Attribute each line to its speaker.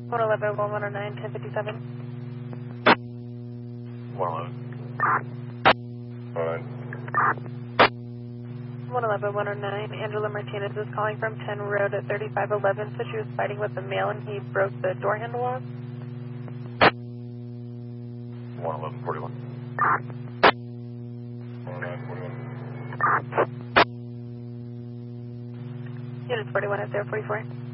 Speaker 1: 111, 109, 1057.
Speaker 2: 111. Alright.
Speaker 1: 111, 109, Angela Martinez is calling from 10 Road at 3511, so she was fighting with a male and he broke the door handle off.
Speaker 2: 111, 41. 109, 41.
Speaker 1: Unit 41 at 044.